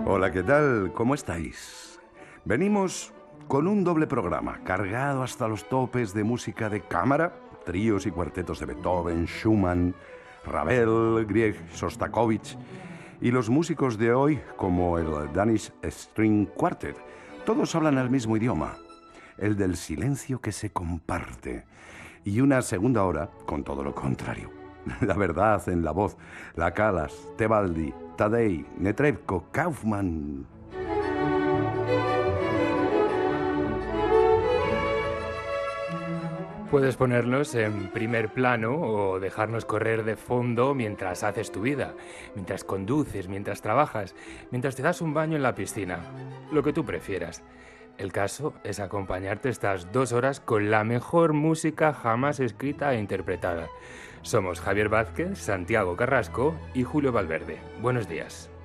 Hola, ¿qué tal? ¿Cómo estáis? Venimos con un doble programa, cargado hasta los topes de música de cámara, tríos y cuartetos de Beethoven, Schumann, Ravel, Grieg, Shostakovich, y los músicos de hoy, como el Danish String Quartet, todos hablan el mismo idioma, el del silencio que se comparte, y una segunda hora con todo lo contrario. La verdad en la voz, la Callas, Tebaldi, Tadei, Netrebko, Kaufmann. Puedes ponernos en primer plano o dejarnos correr de fondo mientras haces tu vida, mientras conduces, mientras trabajas, mientras te das un baño en la piscina, lo que tú prefieras. El caso es acompañarte estas 2 horas con la mejor música jamás escrita e interpretada. Somos Javier Vázquez, Santiago Carrasco y Julio Valverde. Buenos días.